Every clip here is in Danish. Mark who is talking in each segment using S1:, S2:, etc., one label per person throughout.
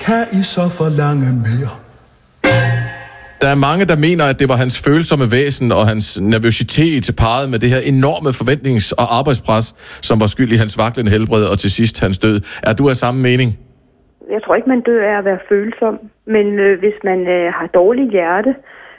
S1: Kan I så forlange mere?
S2: Der er mange, der mener, at det var hans følsomme væsen og hans nervøsitet parret med det her enorme forventnings- og arbejdspres, som var skyld i hans vaklende helbred og til sidst hans død. Er du af samme mening?
S3: Jeg tror ikke, man dør af at være følsom, men hvis man har dårligt hjerte,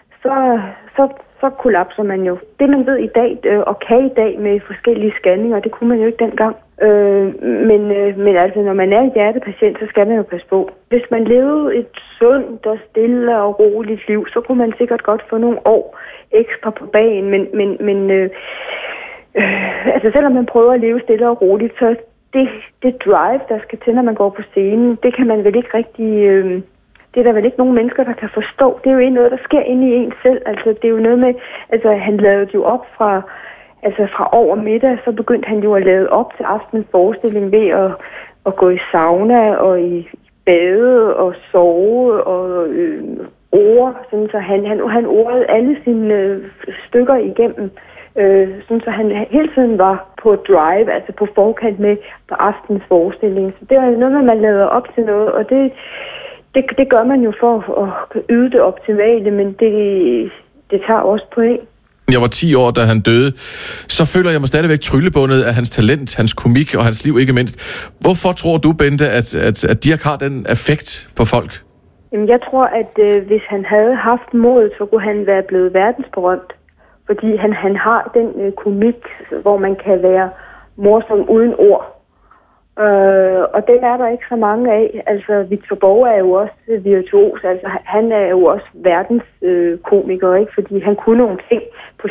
S3: så kollapser man jo. Det man ved i dag, og kan i dag med forskellige scanninger, det kunne man jo ikke dengang. Men altså, når man er hjertepatient, så skal man jo passe på. Hvis man levede et sundt og stille og roligt liv, så kunne man sikkert godt få nogle år ekstra på bagen. Men altså, selvom man prøver at leve stille og roligt, så det drive, der skal til, når man går på scenen, det kan man vel ikke rigtig... Det er der vel ikke nogen mennesker, der kan forstå. Det er jo noget, der sker inde i en selv. Altså, det er jo noget med... Altså, han lavede jo op fra over middag, så begyndte han jo at lave op til aftenens forestilling ved at gå i sauna og i bade og sove og sådan så han ordede alle sine stykker igennem, sådan så han hele tiden var på drive, altså på forkant med på aftenens forestilling. Så det er noget, man lader op til noget, og det gør man jo for at yde det optimale, men det tager også point.
S2: Jeg var 10 år, da han døde. Så føler jeg mig stadigvæk tryllebundet af hans talent, hans komik og hans liv ikke mindst. Hvorfor tror du, Bente, at Dirch har den effekt på folk?
S3: Jamen, jeg tror, at hvis han havde haft modet, så kunne han være blevet verdensberømt. Fordi han har den komik, hvor man kan være morsom uden ord. Og den er der ikke så mange af. Altså, Victor Borge er jo også virtuos. Altså, han er jo også verdens komiker, ikke? Fordi han kunne nogle ting på